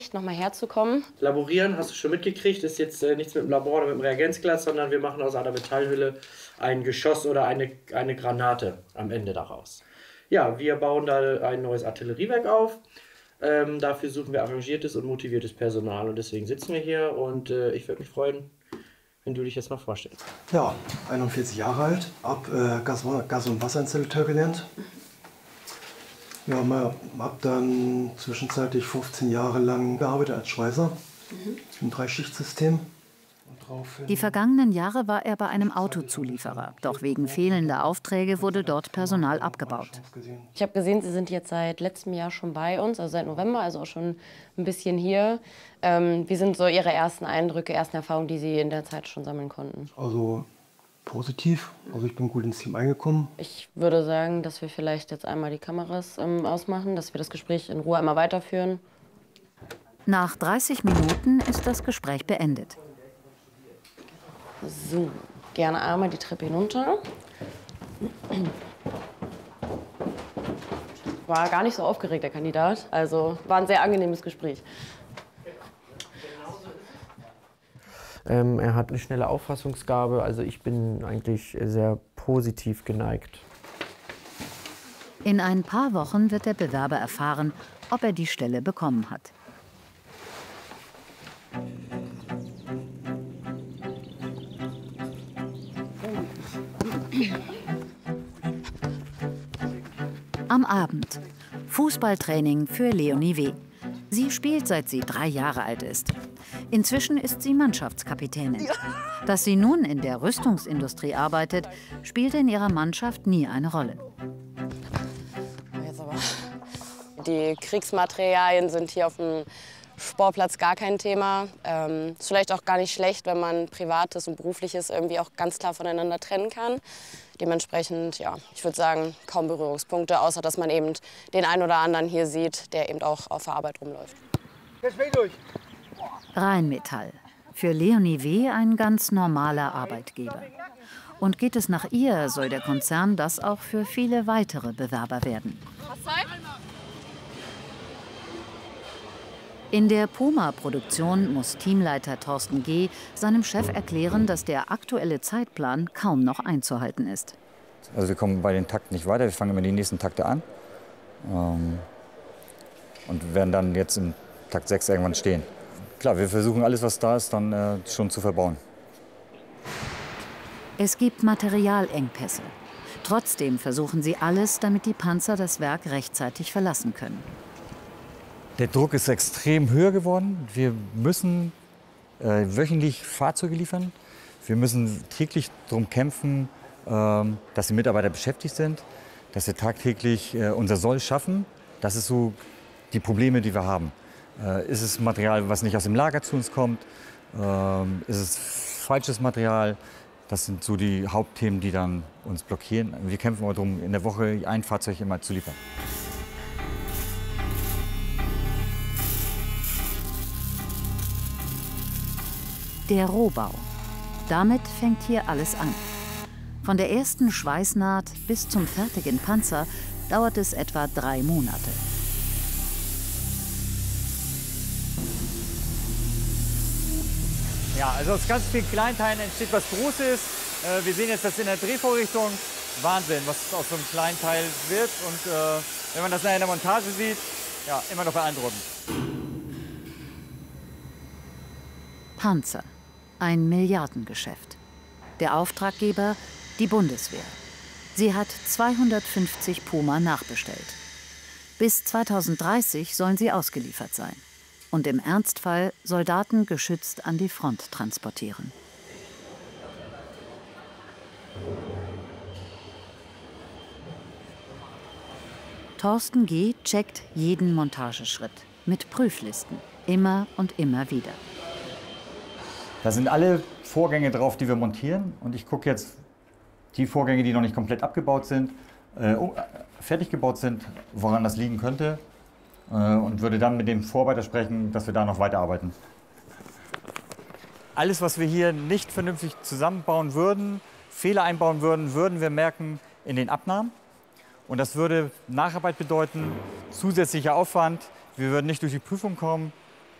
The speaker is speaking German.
nochmal herzukommen. Laborieren, hast du schon mitgekriegt, ist jetzt nichts mit dem Labor oder mit dem Reagenzglas, sondern wir machen aus einer Metallhülle ein Geschoss oder eine Granate am Ende daraus. Ja, wir bauen da ein neues Artilleriewerk auf. Dafür suchen wir engagiertes und motiviertes Personal und deswegen sitzen wir hier und ich würde mich freuen, wenn du dich jetzt mal vorstellst. Ja, 41 Jahre alt, Gas- und Wasserinstallateur gelernt. Ja, habe dann zwischenzeitlich 15 Jahre lang gearbeitet als Schweißer im Dreischichtsystem. Die vergangenen Jahre war er bei einem Autozulieferer. Doch wegen fehlender Aufträge wurde dort Personal abgebaut. Ich habe gesehen, Sie sind jetzt seit letztem Jahr schon bei uns, also seit November, also auch schon ein bisschen hier. Wie sind so Ihre ersten Eindrücke, ersten Erfahrungen, die Sie in der Zeit schon sammeln konnten? Also positiv, also ich bin gut ins Team eingekommen. Ich würde sagen, dass wir vielleicht jetzt einmal die Kameras ausmachen, dass wir das Gespräch in Ruhe einmal weiterführen. Nach 30 Minuten ist das Gespräch beendet. So, gerne einmal die Treppe hinunter. War gar nicht so aufgeregt, der Kandidat. Also war ein sehr angenehmes Gespräch. Er hat eine schnelle Auffassungsgabe, also ich bin eigentlich sehr positiv geneigt. In ein paar Wochen wird der Bewerber erfahren, ob er die Stelle bekommen hat. Am Abend. Fußballtraining für Leonie W. Sie spielt, seit sie 3 Jahre alt ist. Inzwischen ist sie Mannschaftskapitänin. Dass sie nun in der Rüstungsindustrie arbeitet, spielte in ihrer Mannschaft nie eine Rolle. Jetzt aber. Die Kriegsmaterialien sind hier auf dem Sportplatz gar kein Thema. Ist vielleicht auch gar nicht schlecht, wenn man Privates und Berufliches irgendwie auch ganz klar voneinander trennen kann. Dementsprechend, ja, ich würde sagen, kaum Berührungspunkte, außer dass man eben den einen oder anderen hier sieht, der eben auch auf der Arbeit rumläuft. Rheinmetall. Für Leonie W. ein ganz normaler Arbeitgeber. Und geht es nach ihr, soll der Konzern das auch für viele weitere Bewerber werden. In der Puma-Produktion muss Teamleiter Thorsten G. seinem Chef erklären, dass der aktuelle Zeitplan kaum noch einzuhalten ist. Also wir kommen bei den Takten nicht weiter, wir fangen immer die nächsten Takte an und werden dann jetzt im Takt 6 irgendwann stehen. Klar, wir versuchen alles, was da ist, dann schon zu verbauen. Es gibt Materialengpässe. Trotzdem versuchen sie alles, damit die Panzer das Werk rechtzeitig verlassen können. Der Druck ist extrem höher geworden. Wir müssen wöchentlich Fahrzeuge liefern. Wir müssen täglich darum kämpfen, dass die Mitarbeiter beschäftigt sind, dass wir tagtäglich unser Soll schaffen. Das ist so die Probleme, die wir haben. Ist es Material, was nicht aus dem Lager zu uns kommt? Ist es falsches Material? Das sind so die Hauptthemen, die dann uns blockieren. Wir kämpfen aber darum, in der Woche ein Fahrzeug immer zu liefern. Der Rohbau. Damit fängt hier alles an. Von der ersten Schweißnaht bis zum fertigen Panzer dauert es etwa 3 Monate. Ja, also aus ganz vielen Kleinteilen entsteht was Großes. Wir sehen jetzt das in der Drehvorrichtung. Wahnsinn, was aus so einem Kleinteil wird. Und wenn man das nachher in der Montage sieht, ja, immer noch beeindruckend. Panzer. Ein Milliardengeschäft. Der Auftraggeber, die Bundeswehr. Sie hat 250 Puma nachbestellt. Bis 2030 sollen sie ausgeliefert sein. Und im Ernstfall Soldaten geschützt an die Front transportieren. Thorsten G. checkt jeden Montageschritt mit Prüflisten, immer und immer wieder. Da sind alle Vorgänge drauf, die wir montieren. Und ich gucke jetzt die Vorgänge, die noch nicht komplett abgebaut sind, fertig gebaut sind, woran das liegen könnte. Und würde dann mit dem Vorarbeiter sprechen, dass wir da noch weiterarbeiten. Alles, was wir hier nicht vernünftig zusammenbauen würden, Fehler einbauen würden, würden wir merken in den Abnahmen. Und das würde Nacharbeit bedeuten, zusätzlicher Aufwand. Wir würden nicht durch die Prüfung kommen.